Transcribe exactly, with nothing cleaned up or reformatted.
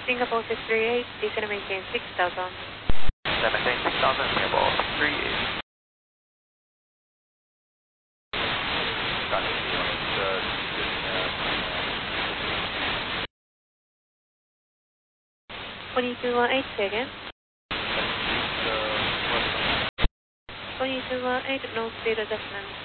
Singapore six three eight, descend and maintain six thousand. Descend and maintain six thousand, Singapore six three eight. Got it, you want it, uh, twenty-two one eight, say again. uh, twenty-two one eight, no speed adjustment.